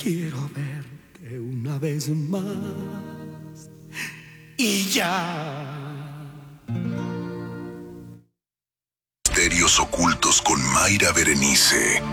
quiero verte una vez más y ya. Misterios ocultos con Mayra Berenice.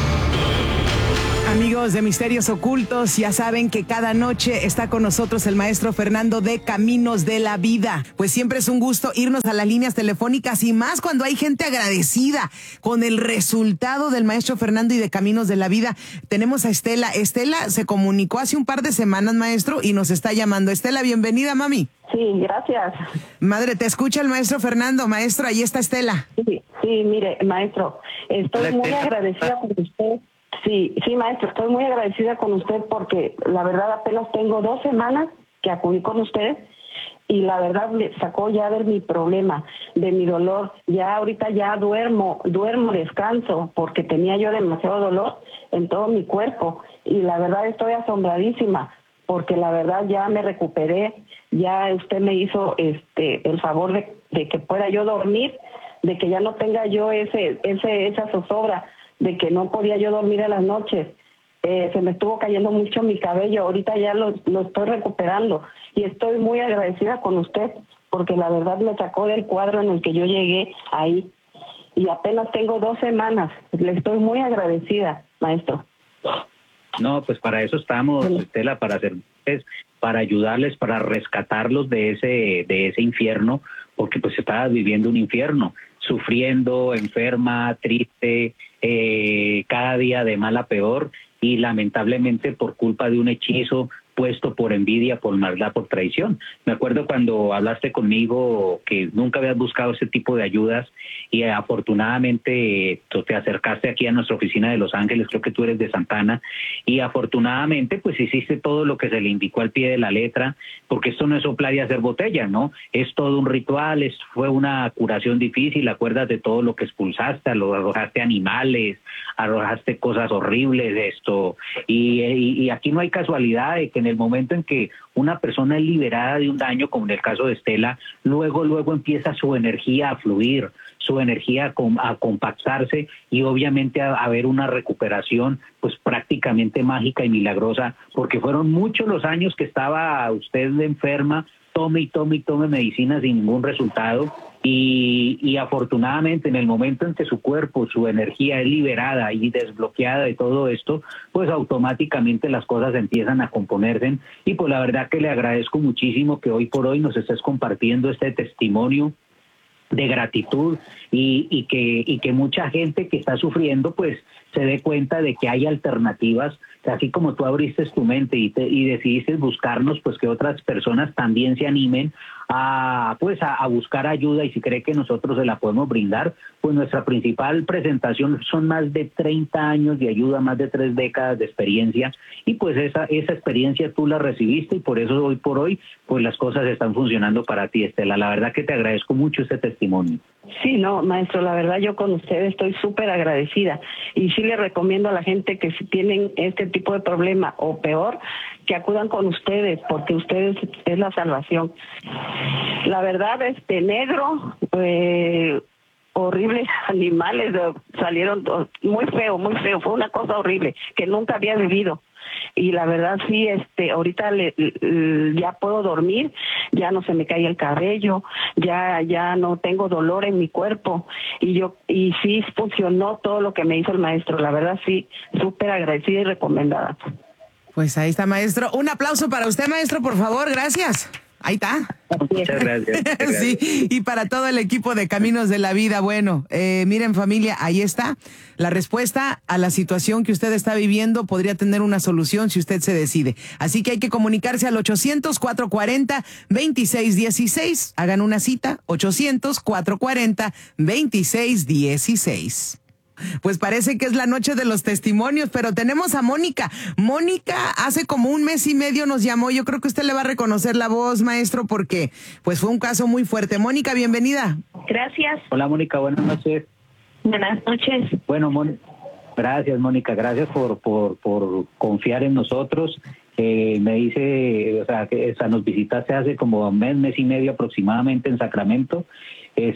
Amigos de Misterios Ocultos, ya saben que cada noche está con nosotros el maestro Fernando de Caminos de la Vida. Pues siempre es un gusto irnos a las líneas telefónicas y más cuando hay gente agradecida con el resultado del maestro Fernando y de Caminos de la Vida. Tenemos a Estela. Estela se comunicó hace un par de semanas, maestro, y nos está llamando. Estela, bienvenida, mami. Sí, gracias. Madre, te escucha el maestro Fernando. Maestro, ahí está Estela. Sí, mire, maestro, estoy muy agradecida con usted. Sí, maestro, estoy muy agradecida con usted porque la verdad apenas tengo 2 semanas que acudí con usted y la verdad me sacó ya de mi problema, de mi dolor. Ya ahorita ya duermo, descanso porque tenía yo demasiado dolor en todo mi cuerpo y la verdad estoy asombradísima porque la verdad ya me recuperé, ya usted me hizo el favor de que pueda yo dormir, de que ya no tenga yo esa zozobra, de que no podía yo dormir en las noches. Se me estuvo cayendo mucho mi cabello, ahorita ya lo estoy recuperando y estoy muy agradecida con usted porque la verdad me sacó del cuadro en el que yo llegué ahí y apenas tengo 2 semanas. Le estoy muy agradecida, maestro. No, pues para eso estamos, Estela, para servirles, para ayudarles, para rescatarlos de ese infierno, porque pues estabas viviendo un infierno, sufriendo, enferma, triste, cada día de mal a peor, y lamentablemente por culpa de un hechizo puesto por envidia, por maldad, por traición. Me acuerdo cuando hablaste conmigo que nunca habías buscado ese tipo de ayudas y afortunadamente te acercaste aquí a nuestra oficina de Los Ángeles, creo que tú eres de Santana, y afortunadamente pues hiciste todo lo que se le indicó al pie de la letra, porque esto no es soplar y hacer botella, ¿no? Es todo un ritual, fue una curación difícil, acuérdate de todo lo que expulsaste, arrojaste animales, arrojaste cosas horribles, y aquí no hay casualidad de que en el momento en que una persona es liberada de un daño, como en el caso de Estela, luego empieza su energía a fluir, su energía a compactarse y obviamente a haber una recuperación pues prácticamente mágica y milagrosa, porque fueron muchos los años que estaba usted enferma, tome medicina sin ningún resultado, y afortunadamente en el momento en que su cuerpo, su energía es liberada y desbloqueada de todo esto, pues automáticamente las cosas empiezan a componerse, y pues la verdad que le agradezco muchísimo que hoy por hoy nos estés compartiendo este testimonio de gratitud y que mucha gente que está sufriendo pues se dé cuenta de que hay alternativas, así como tú abriste tu mente y decidiste buscarnos, pues que otras personas también se animen a buscar ayuda, y si cree que nosotros se la podemos brindar, pues nuestra principal presentación son más de 30 años de ayuda, más de 3 décadas de experiencia, y pues esa experiencia tú la recibiste y por eso hoy por hoy pues las cosas están funcionando para ti, Estela. La verdad que te agradezco mucho este testimonio. Sí, no, maestro, la verdad yo con usted estoy súper agradecida y sí le recomiendo a la gente que si tienen este tipo de problema o peor, que acudan con ustedes porque ustedes es la salvación. La verdad, negro, horribles animales salieron muy feo, fue una cosa horrible que nunca había vivido. Y la verdad sí, ahorita ya puedo dormir, ya no se me cae el cabello, ya no tengo dolor en mi cuerpo y sí funcionó todo lo que me hizo el maestro. La verdad sí, súper agradecida y recomendada. Pues ahí está, maestro. Un aplauso para usted, maestro, por favor. Gracias. Ahí está. Muchas gracias. Sí, y para todo el equipo de Caminos de la Vida, bueno, miren familia, ahí está. La respuesta a la situación que usted está viviendo podría tener una solución si usted se decide. Así que hay que comunicarse al 800-440-2616. Hagan una cita, 800-440-2616. Pues parece que es la noche de los testimonios, pero tenemos a Mónica. Mónica hace como 1 mes y medio nos llamó. Yo creo que usted le va a reconocer la voz, maestro, porque pues fue un caso muy fuerte. Mónica, bienvenida. Gracias. Hola, Mónica, buenas noches. Buenas noches. Bueno, gracias, Mónica, gracias por confiar en nosotros. Me dice, o sea, que nos visitaste hace como 1 mes y medio aproximadamente en Sacramento. Y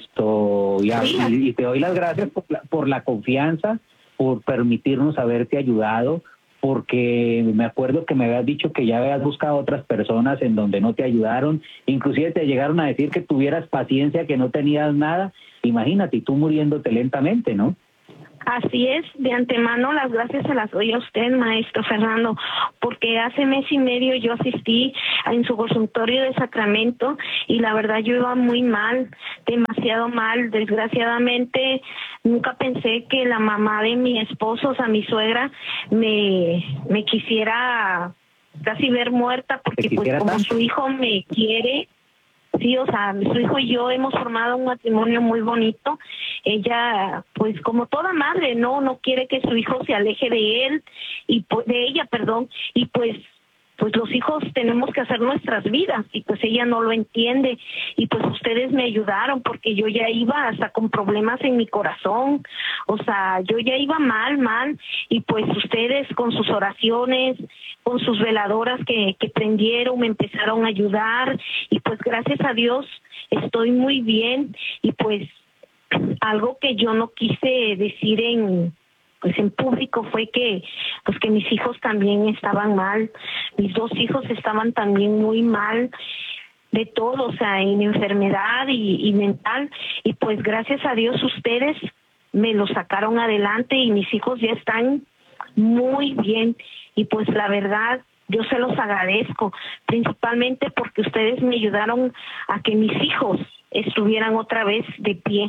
te doy las gracias por la confianza, por permitirnos haberte ayudado, porque me acuerdo que me habías dicho que ya habías buscado otras personas en donde no te ayudaron, inclusive te llegaron a decir que tuvieras paciencia, que no tenías nada. Imagínate, tú muriéndote lentamente, ¿no? Así es, de antemano las gracias se las doy a usted, maestro Fernando, porque hace mes y medio yo asistí en su consultorio de Sacramento y la verdad yo iba muy mal, demasiado mal. Desgraciadamente nunca pensé que la mamá de mi esposo, o sea, mi suegra, me quisiera casi ver muerta, porque pues como tanto. su hijo me quiere. Sí, o sea, su hijo y yo hemos formado un matrimonio muy bonito. Ella, pues como toda madre, no quiere que su hijo se aleje de él y de ella, perdón, y pues los hijos tenemos que hacer nuestras vidas y pues ella no lo entiende y pues ustedes me ayudaron porque yo ya iba hasta con problemas en mi corazón, o sea, yo ya iba mal y pues ustedes con sus oraciones, con sus veladoras que prendieron, me empezaron a ayudar y pues gracias a Dios estoy muy bien y pues algo que yo no quise decir en público fue que mis hijos también estaban mal, mis 2 hijos estaban también muy mal de todo, o sea, en enfermedad y mental, y pues gracias a Dios ustedes me lo sacaron adelante y mis hijos ya están muy bien y pues la verdad yo se los agradezco, principalmente porque ustedes me ayudaron a que mis hijos estuvieran otra vez de pie.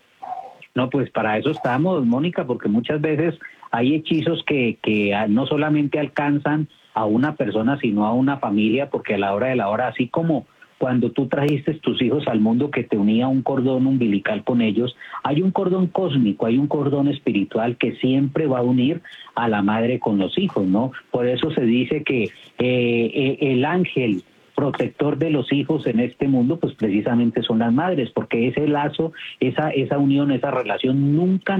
No, pues para eso estamos, Mónica, porque muchas veces hay hechizos que no solamente alcanzan a una persona, sino a una familia, porque a la hora de la hora, así como cuando tú trajiste tus hijos al mundo que te unía un cordón umbilical con ellos, hay un cordón cósmico, hay un cordón espiritual que siempre va a unir a la madre con los hijos, ¿no? Por eso se dice que el ángel protector de los hijos en este mundo, pues precisamente son las madres, porque ese lazo, esa unión, esa relación nunca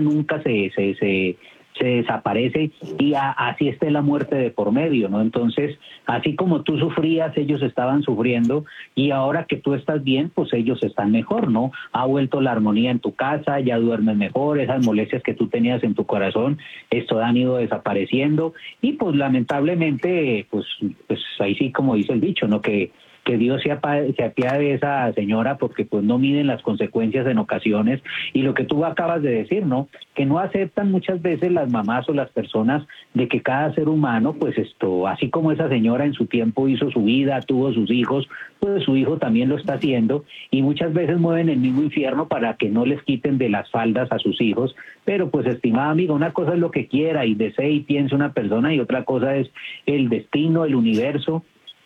se desaparece y así esté la muerte de por medio, ¿no? Entonces, así como tú sufrías, ellos estaban sufriendo y ahora que tú estás bien, pues ellos están mejor, ¿no? Ha vuelto la armonía en tu casa, ya duermes mejor, esas molestias que tú tenías en tu corazón, esto han ido desapareciendo y pues lamentablemente, pues ahí sí como dice el dicho, ¿no? Que Dios se apiade de esa señora porque pues no miden las consecuencias en ocasiones y lo que tú acabas de decir, ¿no? Que no aceptan muchas veces las mamás o las personas de que cada ser humano, pues así como esa señora en su tiempo hizo su vida, tuvo sus hijos, pues su hijo también lo está haciendo y muchas veces mueven el mismo infierno para que no les quiten de las faldas a sus hijos, pero pues estimada amiga, una cosa es lo que quiera y desee y piense una persona y otra cosa es el destino, el universo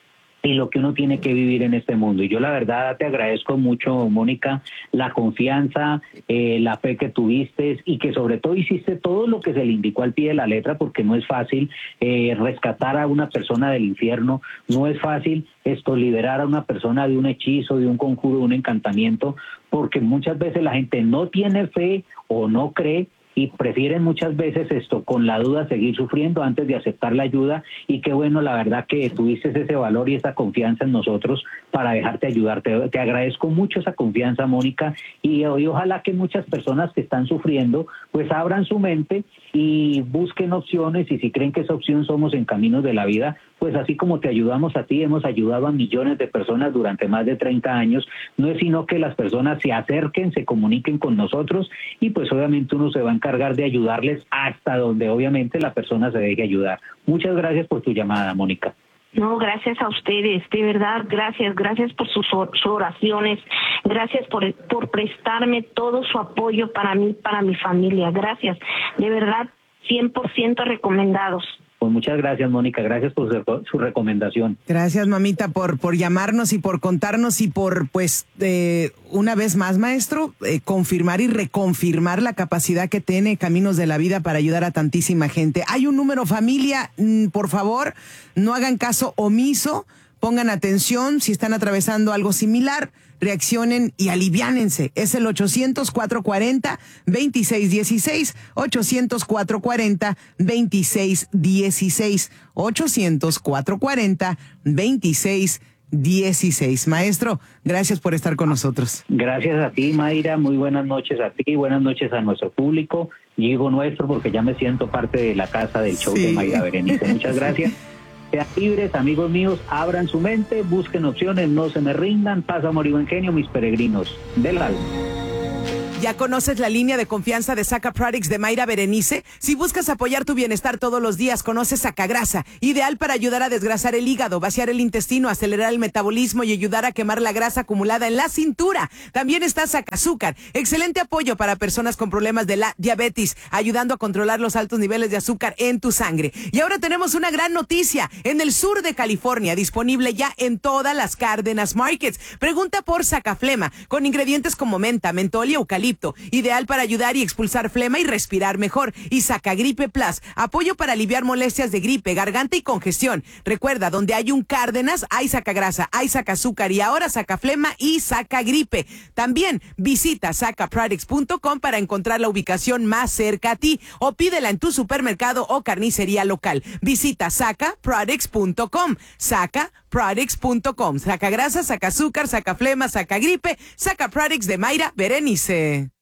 y lo que uno tiene que vivir en este mundo. Y yo la verdad te agradezco mucho, Mónica, la confianza, la fe que tuviste y que sobre todo hiciste todo lo que se le indicó al pie de la letra, porque no es fácil rescatar a una persona del infierno, no es fácil liberar a una persona de un hechizo, de un conjuro, de un encantamiento, porque muchas veces la gente no tiene fe o no cree y prefieren muchas veces con la duda seguir sufriendo antes de aceptar la ayuda y qué bueno la verdad que tuviste ese valor y esa confianza en nosotros para dejarte ayudar. Te agradezco mucho esa confianza, Mónica, y ojalá que muchas personas que están sufriendo pues abran su mente y busquen opciones y si creen que esa opción somos en Caminos de la Vida, pues así como te ayudamos a ti, hemos ayudado a millones de personas durante más de 30 años, no es sino que las personas se acerquen, se comuniquen con nosotros y pues obviamente uno se va a encargar de ayudarles hasta donde obviamente la persona se deje ayudar. Muchas gracias por tu llamada, Mónica. No, gracias a ustedes, de verdad, gracias por sus oraciones, gracias por prestarme todo su apoyo para mí, para mi familia, gracias, de verdad, 100% recomendados. Pues muchas gracias, Mónica, gracias por su recomendación. Gracias, mamita, por llamarnos y por contarnos y por, pues, una vez más, maestro, confirmar y reconfirmar la capacidad que tiene Caminos de la Vida para ayudar a tantísima gente. Hay un número, familia, por favor, no hagan caso omiso, pongan atención si están atravesando algo similar, reaccionen y aliviánense. Es el 800-440-2616, 800-440-2616, 800-440-2616. Maestro, gracias por estar con nosotros. Gracias a ti, Mayra, muy buenas noches a ti, buenas noches a nuestro público Y digo nuestro porque ya me siento parte de la casa del show de Mayra Berenice. Muchas gracias. Sean libres, amigos míos, abran su mente, busquen opciones, no se me rindan, paz, amor y buen genio, mis peregrinos del alma. ¿Ya conoces la línea de confianza de Saca Products de Mayra Berenice? Si buscas apoyar tu bienestar todos los días, conoce Sacagrasa, ideal para ayudar a desgrasar el hígado, vaciar el intestino, acelerar el metabolismo y ayudar a quemar la grasa acumulada en la cintura. También está Sacazúcar, excelente apoyo para personas con problemas de la diabetes, ayudando a controlar los altos niveles de azúcar en tu sangre. Y ahora tenemos una gran noticia, en el sur de California, disponible ya en todas las Cárdenas Markets. Pregunta por Sacaflema, con ingredientes como menta, mentol y eucalipto, ideal para ayudar y expulsar flema y respirar mejor. Y Sacagripe Plus, apoyo para aliviar molestias de gripe, garganta y congestión. Recuerda, donde hay un Cárdenas, hay Sacagrasa, hay Sacazúcar y ahora Sacaflema y Sacagripe. También visita sacaproducts.com para encontrar la ubicación más cerca a ti o pídela en tu supermercado o carnicería local. Visita sacaproducts.com, sacaproducts.com. Sacagrasa, Sacazúcar, Sacaflema, Sacagripe, Sacaproducts de Mayra Berenice.